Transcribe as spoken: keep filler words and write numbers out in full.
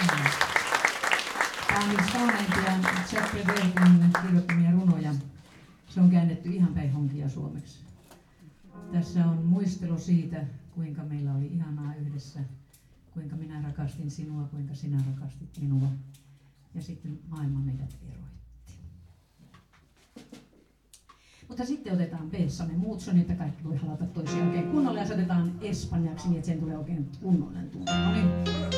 Tämä on yksi kauneimpia Jack Predeltin kirjoittamia runoja. Se on käännetty ihan päin honkia suomeksi. Tässä on muistelu siitä, kuinka meillä oli ihanaa yhdessä, kuinka minä rakastin sinua, kuinka sinä rakastit minua. Ja sitten maailma meidät eroitti. Mutta sitten otetaan B-samme muutso, niin että kaikki voi halata toisiaan oikein kunnolla ja se otetaan espanjaksi, niin että sen tulee oikein kunnollinen tunne. No niin.